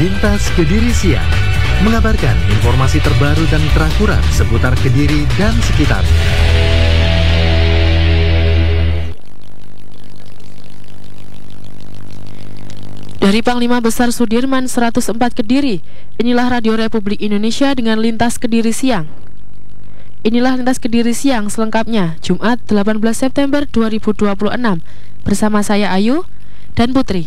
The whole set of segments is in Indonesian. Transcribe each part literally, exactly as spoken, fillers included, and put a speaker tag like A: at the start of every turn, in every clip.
A: Lintas Kediri Siang mengabarkan informasi terbaru dan terakurat seputar Kediri dan sekitarnya.
B: Dari Panglima Besar Sudirman seratus empat Kediri, inilah Radio Republik Indonesia dengan Lintas Kediri Siang. Inilah Lintas Kediri Siang selengkapnya, Jumat delapan belas September dua ribu dua puluh enam, bersama saya Ayu dan Putri.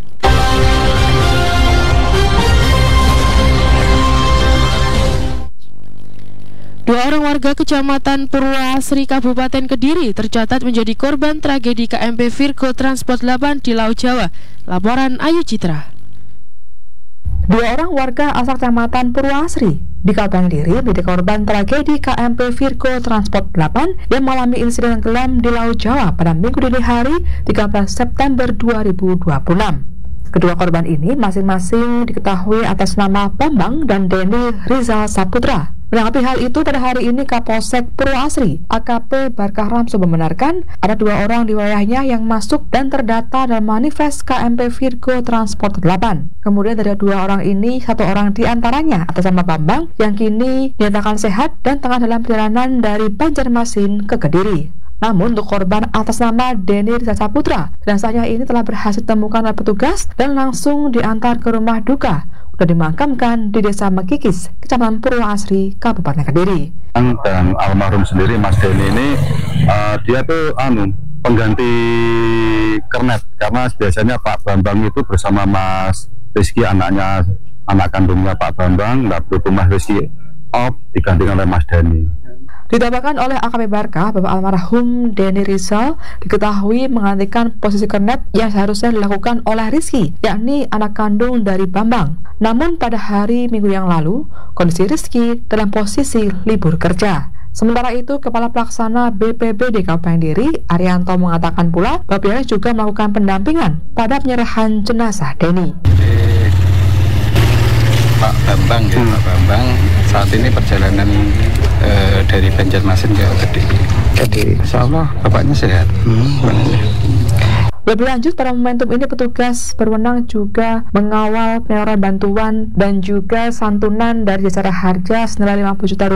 B: Dua orang warga Kecamatan Purwasri Kabupaten Kediri tercatat menjadi korban tragedi K M P Virgo Transport delapan di Laut Jawa. Laporan Ayu Citra.
C: Dua orang warga asal Kecamatan Purwasri di Kabupaten Kediri menjadi korban tragedi K M P Virgo Transport delapan yang mengalami insiden tenggelam di Laut Jawa pada Minggu dini hari tiga belas September dua ribu dua puluh enam. Kedua korban ini masing-masing diketahui atas nama Bambang dan Denny Rizal Saputra. Menanggapi hal itu, pada hari ini Kapolsek Purwasri A K P Barkah Ramso membenarkan ada dua orang di wilayahnya yang masuk dan terdata dalam manifest K M P Virgo Transport delapan. Kemudian dari dua orang ini, satu orang di antaranya atas nama Bambang yang kini dinyatakan sehat dan tengah dalam perjalanan dari Banjarmasin ke Kediri. Namun untuk korban atas nama Denny Rizal Saputra, jenazahnya ini telah berhasil ditemukan oleh petugas dan langsung diantar ke rumah duka dan dimakamkan di Desa Mekikis, Kecamatan Purwasri, Kabupaten Kediri.
D: Dan almarhum sendiri Mas Denny ini uh, dia tuh anu pengganti kernet, karena biasanya Pak Bambang itu bersama Mas Rizky, anaknya anak kandungnya Pak Bambang, nah begitu Mas Rizky off digantikan oleh Mas Denny.
C: Ditambahkan oleh A K P Barkah, Bapak almarhum Denny Rizal diketahui menggantikan posisi kernet yang seharusnya dilakukan oleh Rizky, yakni anak kandung dari Bambang. Namun pada hari Minggu yang lalu, kondisi Rizky dalam posisi libur kerja. Sementara itu, Kepala Pelaksana B P B D Kabupaten Kediri, Arianto, mengatakan pula bahwa pihaknya juga melakukan pendampingan pada penyerahan jenazah Denny.
E: Pak Bambang ya, hmm. Pak Bambang saat ini perjalanan e, dari Banjarmasin ke Kediri. Kediri. Insya Allah bapaknya sehat. Hmm.
C: Lebih lanjut, pada momentum ini petugas berwenang juga mengawal penyaluran bantuan dan juga santunan dari Jasara Harja senilai lima puluh juta rupiah